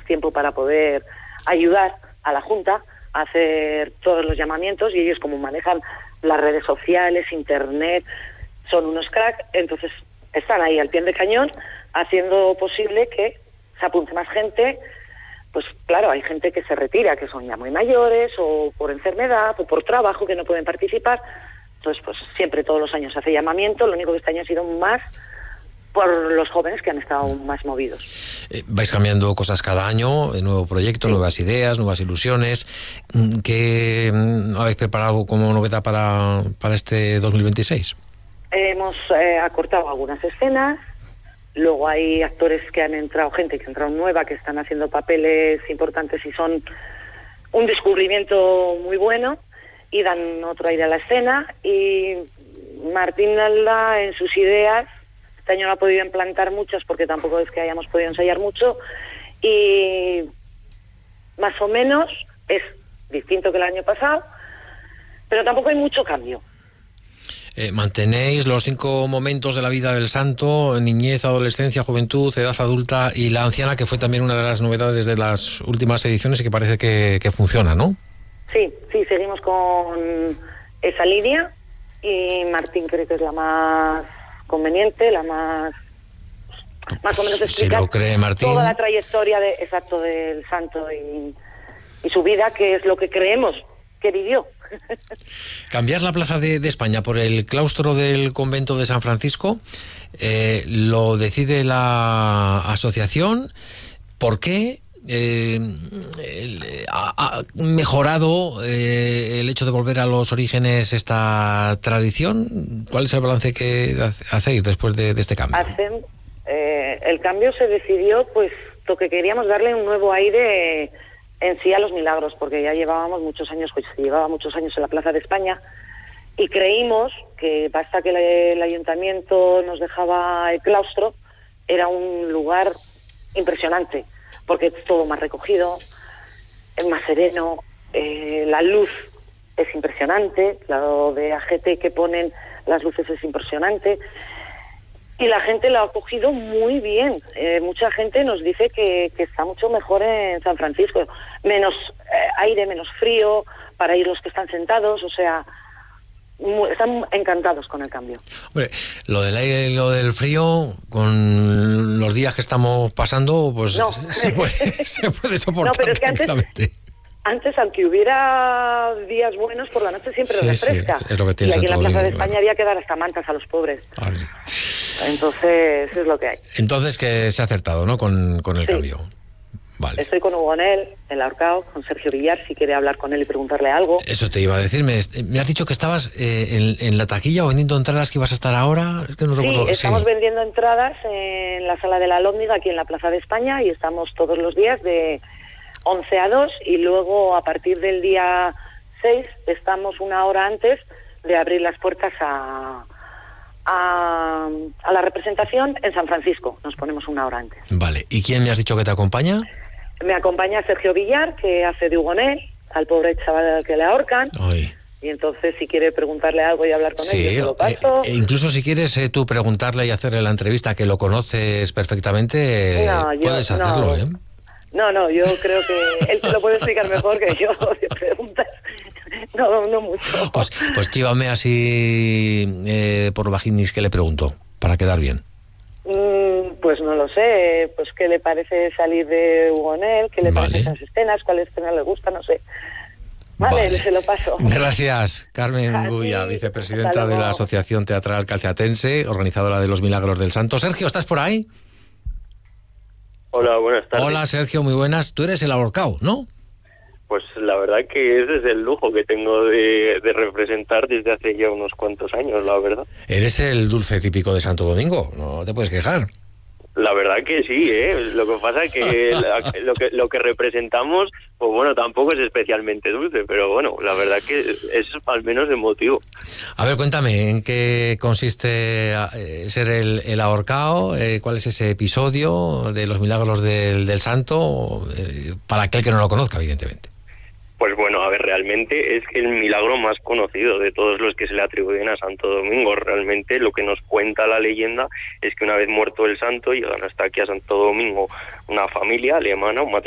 tiempo para poder ayudar a la Junta a hacer todos los llamamientos, y ellos, como manejan las redes sociales, internet, son unos cracks, entonces están ahí al pie del cañón haciendo posible que se apunte más gente. Pues claro, hay gente que se retira, que son ya muy mayores, o por enfermedad, o por trabajo, que no pueden participar. Entonces, pues siempre, todos los años se hace llamamiento. Lo único que este año ha sido más por los jóvenes, que han estado más movidos. Vais cambiando cosas cada año, nuevo proyecto, sí, nuevas ideas, nuevas ilusiones. ¿Qué habéis preparado como novedad para este 2026? Hemos acortado algunas escenas. Luego hay actores que han entrado, gente que ha entrado nueva, que están haciendo papeles importantes y son un descubrimiento muy bueno y dan otro aire a la escena. Y Martín Alda, en sus ideas, este año no ha podido implantar muchas porque tampoco es que hayamos podido ensayar mucho, y más o menos es distinto que el año pasado, pero tampoco hay mucho cambio. Mantenéis los 5 momentos de la vida del santo: niñez, adolescencia, juventud, edad adulta y la anciana, que fue también una de las novedades de las últimas ediciones y que parece que funciona, ¿no? Sí, seguimos con esa línea, y Martín cree que es la más conveniente, la más o menos explicar, si lo cree Martín, toda la trayectoria del santo y su vida, que es lo que creemos que vivió. Cambiar la plaza de España por el claustro del convento de San Francisco, lo decide la asociación. ¿Por qué? ¿Ha mejorado el hecho de volver a los orígenes esta tradición? ¿Cuál es el balance que hacéis después de este cambio? El cambio se decidió, pues, lo que queríamos darle un nuevo aire en sí a los milagros, porque ya llevábamos muchos años, pues se llevaba muchos años en la Plaza de España, y creímos que basta que el ayuntamiento nos dejaba el claustro, era un lugar impresionante, porque es todo más recogido, es más sereno, la luz es impresionante, lo de AGT que ponen las luces es impresionante, y la gente lo ha cogido muy bien. Mucha gente nos dice que está mucho mejor en San Francisco, menos aire, menos frío, para ir los que están sentados, o sea, están encantados con el cambio. Hombre, lo del aire y lo del frío, con los días que estamos pasando, pues no. se puede soportar. No, pero es que antes, aunque hubiera días buenos, por la noche siempre refresca. Sí, es lo que tienes. Y aquí en la Plaza de España había que dar hasta mantas a los pobres. Vale. Entonces, es lo que hay. Entonces, que se ha acertado, ¿no?, con el cambio. Vale. Estoy con Hugo Nel, en la Ahorcao, con Sergio Villar, si quiere hablar con él y preguntarle algo. Eso te iba a decir. Me has dicho que estabas en la taquilla o vendiendo entradas, que ibas a estar ahora. Es que no recuerdo. Sí, estamos vendiendo entradas en la Sala de la Alhóndiga, aquí en la Plaza de España, y estamos todos los días de 11 a 2, y luego a partir del día 6 estamos una hora antes de abrir las puertas a la representación en San Francisco. Nos ponemos una hora antes. Vale. ¿Y quién me has dicho que te acompaña? Me acompaña Sergio Villar, que hace de Hugo Nel, al pobre chaval que le ahorcan. Ay. Y entonces, si quiere preguntarle algo y hablar con él, yo se lo paso. Incluso si quieres tú preguntarle y hacerle la entrevista, que lo conoces perfectamente, puedes hacerlo, ¿eh? No, yo creo que él te lo puede explicar mejor que yo, si preguntas. No mucho. Pues chívame así por bajinis, que le pregunto, para quedar bien. Pues no lo sé, pues qué le parece salir de Hugo Nel, qué le parecen esas escenas, cuál escena le gusta, no sé. Vale, se lo paso. Gracias, Carmen Guya, vicepresidenta de la Asociación Teatral Calceatense, organizadora de los Milagros del Santo. Sergio, ¿estás por ahí? Hola, buenas tardes. Hola, Sergio, muy buenas. Tú eres el ahorcao, ¿no? Pues la verdad que ese es el lujo que tengo de representar desde hace ya unos cuantos años, la verdad. Eres el dulce típico de Santo Domingo, no te puedes quejar. La verdad que sí, Lo que pasa es que lo que representamos, pues bueno, tampoco es especialmente dulce, pero bueno, la verdad que es al menos emotivo. A ver, cuéntame, ¿en qué consiste ser el ahorcao? ¿Cuál es ese episodio de los Milagros del Santo? Para aquel que no lo conozca, evidentemente. Pues bueno, a ver, realmente es el milagro más conocido de todos los que se le atribuyen a Santo Domingo. Realmente lo que nos cuenta la leyenda es que una vez muerto el santo, llegan hasta aquí a Santo Domingo una familia alemana, un matrimonio